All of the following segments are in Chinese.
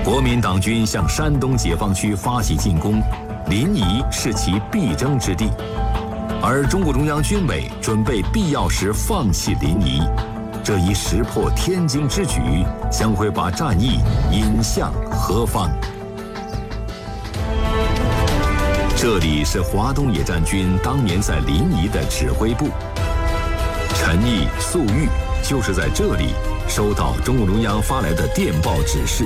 国民党军向山东解放区发起进攻，临沂是其必争之地，而中共中央军委准备必要时放弃临沂，这一石破天惊之举将会把战役引向何方？这里是华东野战军当年在临沂的指挥部，陈毅、粟裕就是在这里收到中共中央发来的电报指示。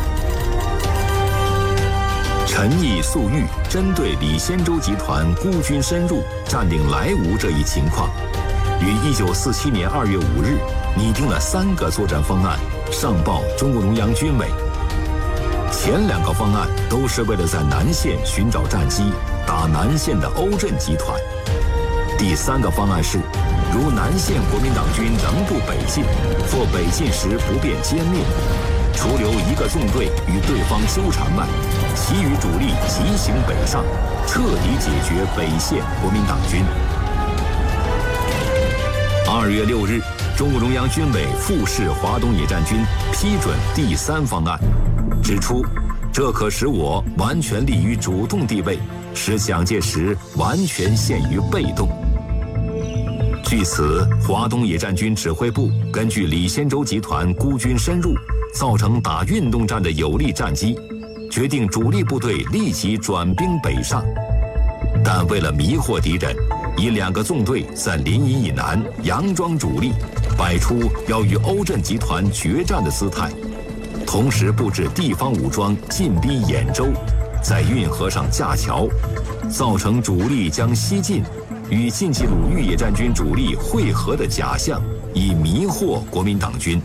陈毅、粟裕针对李先洲集团孤军深入占领莱芜这一情况，于1947年2月5日拟定了3个作战方案，上报中共中央军委。前2个方案都是为了在南线寻找战机，打南线的欧震集团。第3个方案是，如南线国民党军仍不北进，或北进时不便歼灭，除留1个纵队与对方纠缠外，其余主力急行北上，彻底解决北线国民党军。2月6日，中共中央军委复示华东野战军批准第3方案，指出这可使我完全立于主动地位，使蒋介石完全陷于被动。据此，华东野战军指挥部根据李先洲集团孤军深入，造成打运动战的有利战机，决定主力部队立即转兵北上。但为了迷惑敌人，以2个纵队在临沂以南佯装主力，摆出要与欧震集团决战的姿态，同时布置地方武装进逼兖州，在运河上架桥，造成主力将西进与晋冀鲁豫野战军主力会合的假象，以迷惑国民党军。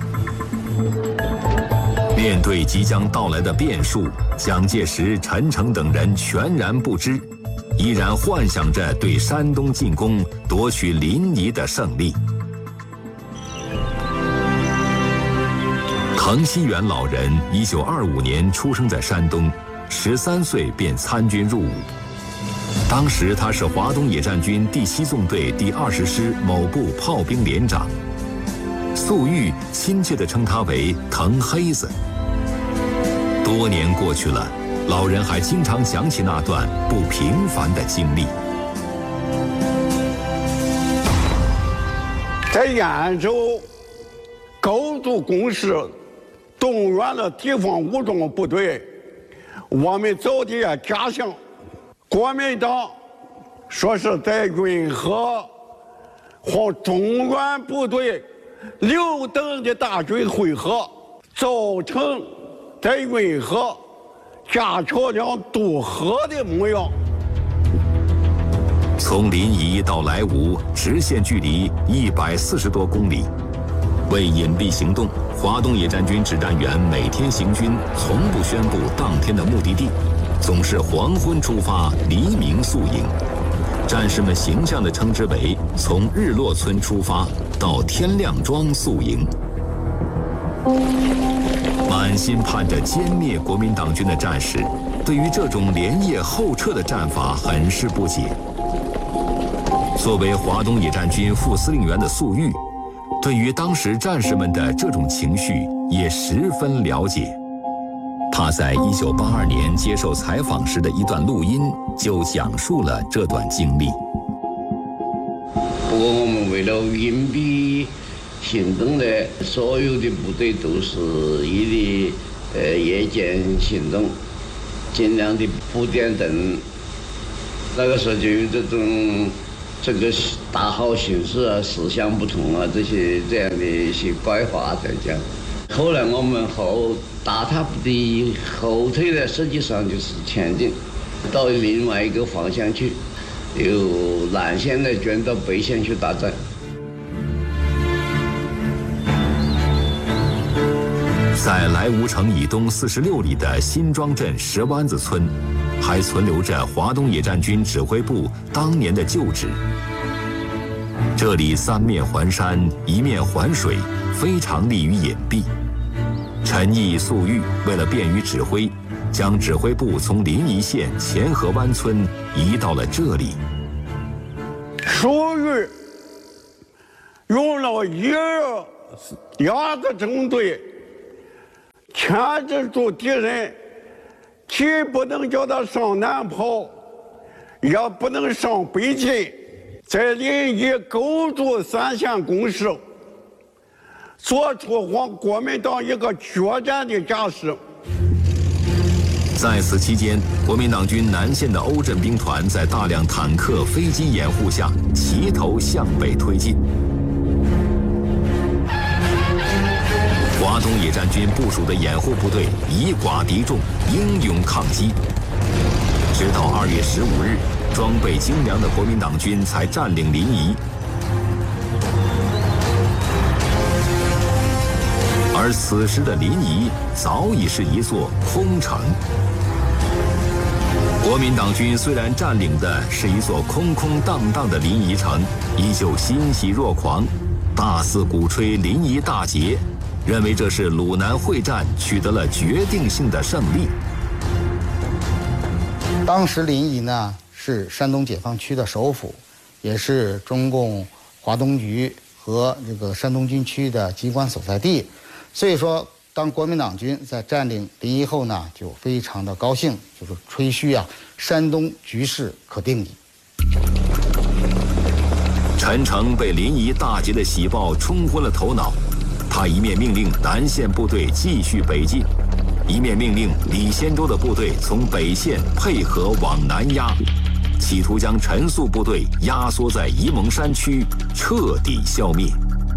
面对即将到来的变数，蒋介石、陈诚等人全然不知，依然幻想着对山东进攻，夺取临沂的胜利。滕希元老人1925年出生在山东，13岁便参军入伍。当时他是华东野战军第7纵队第20师某部炮兵连长，粟裕亲切地称他为滕黑子。多年过去了，老人还经常讲起那段不平凡的经历。 在兖州高度攻势，动员了地方武装部队，我们早地也假想国民党说是在运河和中原部队6等的大军会合，造成在运河架桥梁渡河的模样。 从临沂到莱芜直线距离140多公里。为隐蔽行动，华东野战军指战员每天行军，从不宣布当天的目的地，总是黄昏出发，黎明宿营。战士们形象地称之为从日落村出发到天亮庄宿营。满心盼着歼灭国民党军的战士，对于这种连夜后撤的战法很是不解。作为华东野战军副司令员的粟裕，对于当时战士们的这种情绪也十分了解。他在1982年接受采访时的一段录音就讲述了这段经历。 不过我们为了隐蔽行动呢，所有的部队都是夜间行动，尽量的不点灯。那个时候就有这个大好形势啊，思想不同啊，这样的一些怪话在讲。后来我们打他的后退呢，实际上就是前进，到另外一个方向去，由南线呢卷到北线去打战。 在莱芜城以东46里的新庄镇石湾子村，还存留着华东野战军指挥部当年的旧址。这里3面环山，1面环水，非常利于隐蔽。陈毅、粟裕为了便于指挥，将指挥部从临沂县前河湾村移到了这里。 粟裕用了2个纵队牵制住敌人，既不能叫他上南跑，也不能上北进，在临沂构筑3线工事，做出国民党一个决战的架势。 在此期间，国民党军南线的欧震兵团在大量坦克、飞机掩护下，齐头向北推进。华东野战军部署的掩护部队以寡敌众，英勇抗击。直到2月15日，装备精良的国民党军才占领临沂。而此时的临沂早已是一座空城。国民党军虽然占领的是一座空空荡荡的临沂城，依旧欣喜若狂，大肆鼓吹临沂大捷，认为这是鲁南会战取得了决定性的胜利。 当时临沂呢是山东解放区的首府，也是中共华东局和这个山东军区的机关所在地，所以说当国民党军在占领临沂后呢，就非常的高兴，就是吹嘘啊，山东局势可定矣。 陈诚被临沂大捷的喜报冲昏了头脑，他一面命令南线部队继续北进，一面命令李先洲的部队从北线配合往南压，企图将陈粟部队压缩在沂蒙山区，彻底消灭。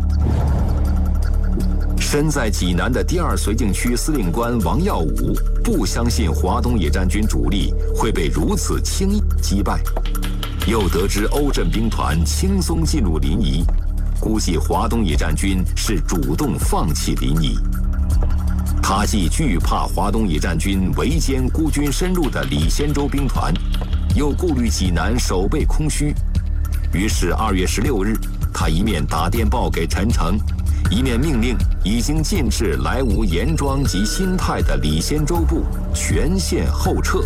身在济南的第2绥靖区司令官王耀武不相信华东野战军主力会被如此轻易击败，又得知欧震兵团轻松进入临沂，估计华东野战军是主动放弃临沂。他既惧怕华东野战军围歼孤军深入的李先洲兵团，又顾虑济南守备空虚，于是2月16日，他一面打电报给陈诚，一面命令已经进至莱芜严庄及新泰的李先洲部全线后撤。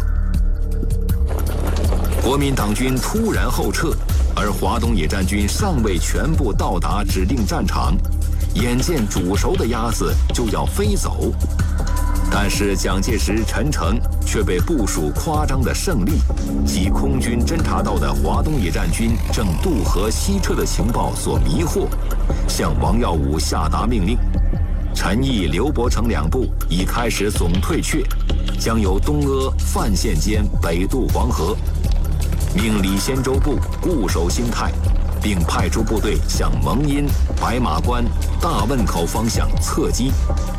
国民党军突然后撤，而华东野战军尚未全部到达指定战场，眼见煮熟的鸭子就要飞走，但是蒋介石、陈诚却被部署夸张的胜利及空军侦察到的华东野战军正渡河西撤的情报所迷惑，向王耀武下达命令：陈毅、刘伯承2部已开始总退却，将由东阿、范县间北渡黄河，命李先洲部固守新泰，并派出部队向蒙阴、白马关、大汶口方向侧击。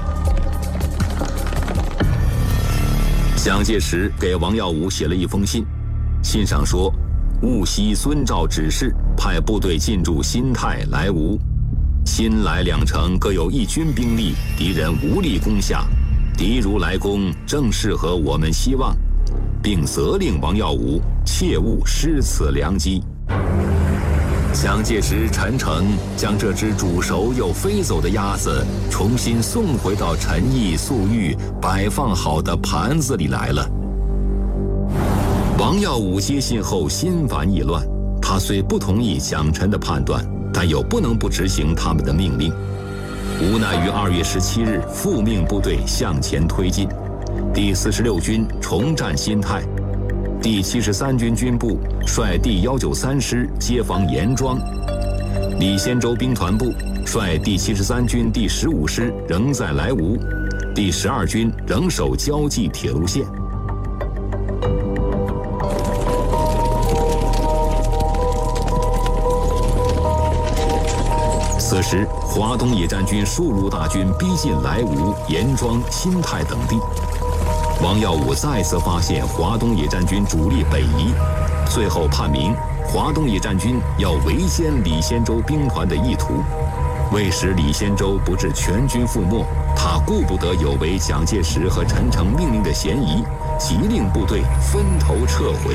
蒋介石给王耀武写了一封信，信上说：务悉遵照指示，派部队进驻新泰、莱芜。新莱2城各有1军兵力，敌人无力攻下，敌如来攻，正适合我们希望，并责令王耀武切勿失此良机。蒋介石、陈诚将这只煮熟又飞走的鸭子重新送回到陈毅、粟裕摆放好的盘子里来了。王耀武接信后心烦意乱，他虽不同意蒋陈的判断，但又不能不执行他们的命令。无奈于2月17日复命部队向前推进，第46军重占新泰，第73军军部率第193师接防严庄，李先洲兵团部率第73军第15师仍在莱芜，第12军仍守交际铁路线。此时，华东野战军数路大军逼近莱芜、严庄、新泰等地。王耀武再次发现华东野战军主力北移，最后判明华东野战军要围歼李先洲兵团的意图。为使李先洲不致全军覆没，他顾不得有违蒋介石和陈诚命令的嫌疑，急令部队分头撤回。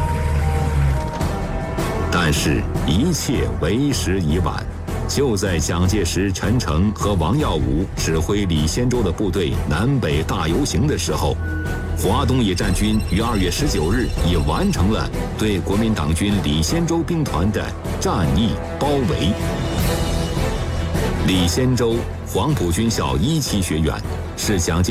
但是，一切为时已晚。就在蒋介石、陈诚和王耀武指挥李先洲的部队南北大游行的时候，华东野战军于2月19日已完成了对国民党军李先洲兵团的战役包围。李先洲，黄埔军校1期学员，是蒋介石